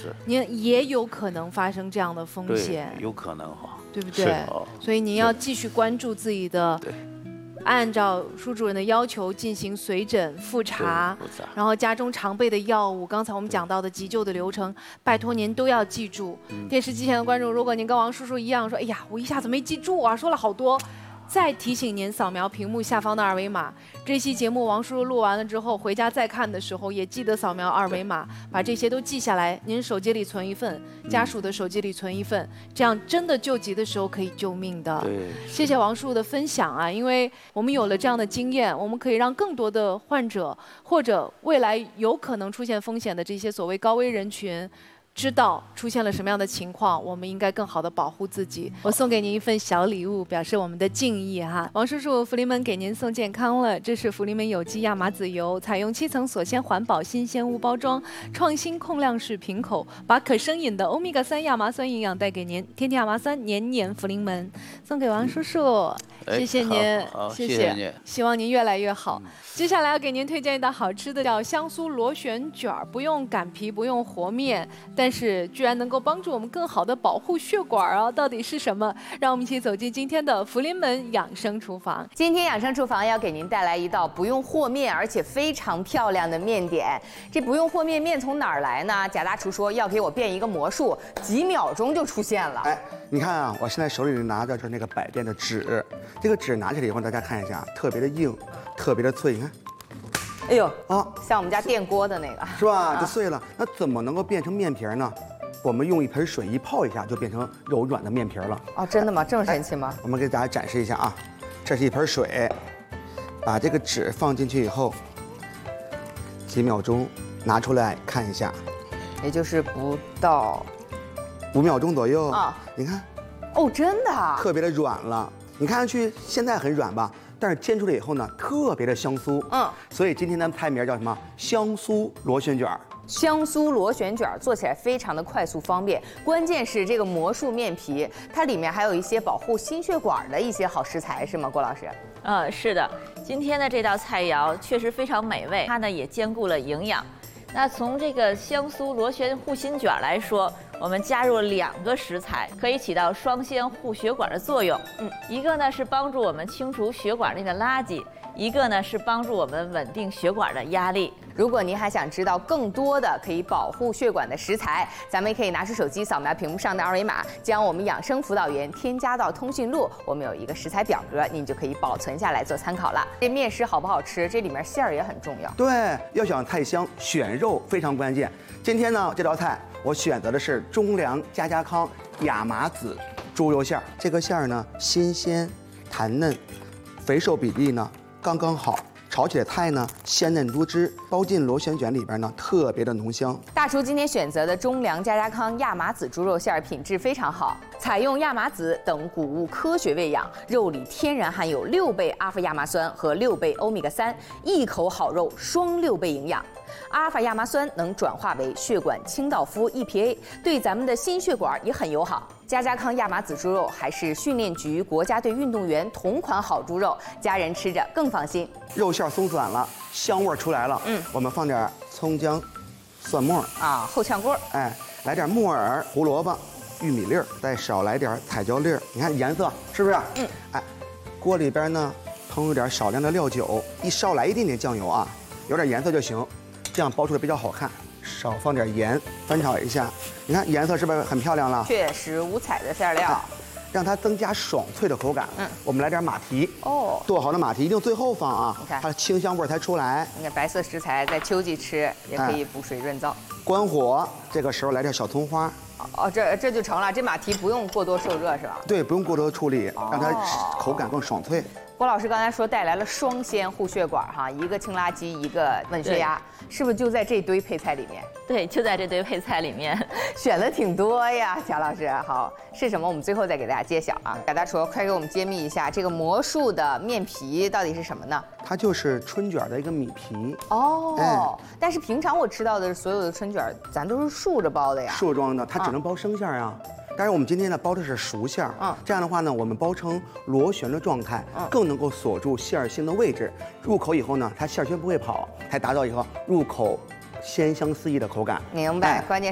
您也有可能发生这样的风险， 有可能哈， 对不对？所以您要继续关注自己的。按照舒主任的要求进行随诊复查，然后家中常备的药物，刚才我们讲到的急救的流程，拜托您都要记住。电视机前的观众，如果您跟王叔叔一样说，哎呀，我一下子没记住啊，说了好多。再提醒您扫描屏幕下方的二维码。这期节目王叔叔录完了之后，回家再看的时候也记得扫描二维码，把这些都记下来。您手机里存一份，家属的手机里存一份，这样真的救急的时候可以救命的。 对， 谢谢王叔叔的分享啊，因为我们有了这样的经验，我们可以让更多的患者或者未来有可能出现风险的这些所谓高危人群。知道出现了什么样的情况，我们应该更好的保护自己。我送给您一份小礼物，表示我们的敬意哈。王叔叔，福临门给您送健康了，这是福临门有机亚麻籽油，采用7层锁鲜环保新鲜无包装，创新控量式瓶口，把可生饮的欧米伽3亚麻酸营养带给您。天天亚麻酸，年年福临门，送给王叔叔，谢谢您，谢谢您，希望您越来越好。接下来要给您推荐一道好吃的，叫香酥螺旋卷儿，不用擀皮，不用和面，但是居然能够帮助我们更好的保护血管啊！到底是什么？让我们一起走进今天的福临门养生厨房。 今天养生厨房要给您带来一道不用和面，而且非常漂亮的面点。这不用和面，面从哪儿来呢？贾大厨说要给我变一个魔术，几秒钟就出现了。 哎，你看啊，我现在手里拿着就是那个百变的纸，这个纸拿起来以后，大家看一下，特别的硬，特别的脆，你看。 哎呦啊，像我们家电锅的那个， 是吧？就碎了。那怎么能够变成面皮呢？我们用一盆水一泡一下，就变成柔软的面皮了。 哦，真的吗？这么神奇吗？ 我们给大家展示一下啊，这是一盆水，把这个纸放进去以后，几秒钟拿出来看一下， 也就是不到 5秒钟左右啊。 你看， 哦，真的， 特别的软了。你看上去现在很软吧？但是煎出来以后呢，特别的香酥。所以今天咱们菜名叫什么？香酥螺旋卷。 香酥螺旋卷做起来非常的快速方便，关键是这个魔术面皮，它里面还有一些保护心血管的一些好食材，是吗，郭老师？ 是的，今天的这道菜肴确实非常美味，它呢也兼顾了营养。那从这个香酥螺旋护心卷来说，我们加入了2个食材，可以起到双鲜护血管的作用。一个呢是帮助我们清除血管内的垃圾，一个呢是帮助我们稳定血管的压力。 如果您还想知道更多的可以保护血管的食材，咱们也可以拿出手机扫描屏幕上的二维码，将我们养生辅导员添加到通讯录，我们有一个食材表格，您就可以保存下来做参考了。这面食好不好吃，这里面馅儿也很重要。 对，要想菜香，选肉非常关键。今天呢，这道菜我选择的是中粮家家康亚麻籽猪肉馅儿。这个馅儿呢，新鲜弹嫩，肥瘦比例呢刚刚好。炒起来菜呢鲜嫩多汁，包进螺旋卷里边呢特别的浓香。 大厨今天选择的中粮家家康亚麻籽猪肉馅儿品质非常好，采用亚麻籽等谷物科学喂养，肉里天然含有6倍阿法亚麻酸和6倍欧米伽3，一口好肉，双6倍营养。阿尔法亚麻酸能转化为血管清道夫 EPA， 对咱们的心血管也很友好。家家康亚麻籽猪肉还是训练局国家队运动员同款好猪肉，家人吃着更放心。 肉馅松软了，香味出来了。我们放点葱姜、蒜末啊，后炝锅。 哎，来点木耳、胡萝卜、玉米粒儿，再少来点彩椒粒儿。你看颜色是不是？哎，锅里边呢烹入点少量的料酒，少来一点点酱油啊，有点颜色就行。这样包出来比较好看，少放点盐，翻炒一下。你看颜色是不是很漂亮了？ 确实五彩的馅料， 让它增加爽脆的口感。我们来点马蹄哦，剁好的马蹄一定最后放啊， 你看它的清香味才出来。 你看白色食材在秋季吃也可以补水润燥。 关火，这个时候来点小葱花。 哦，这就成了。这马蹄不用过多受热是吧？ 对，不用过多处理，让它口感更爽脆。 郭老师刚才说带来了双鲜护血管哈，一个清垃圾，一个稳血压，是不是就在这堆配菜里面？ 对，就在这堆配菜里面， 选了挺多呀，贾老师。好，是什么？我们最后再给大家揭晓啊！贾大厨，快给我们揭秘一下这个魔术的面皮到底是什么呢？ 它就是春卷的一个米皮哦。但是平常我吃到的所有的春卷，咱都是竖着包的呀。 竖装的，它只能包生馅啊。但是我们今天呢包的是熟馅儿，这样的话呢，我们包成螺旋的状态，更能够锁住馅儿心的位置。入口以后呢，它馅儿圈不会跑，才达到一个入口鲜香四溢的口感。 明白，关键。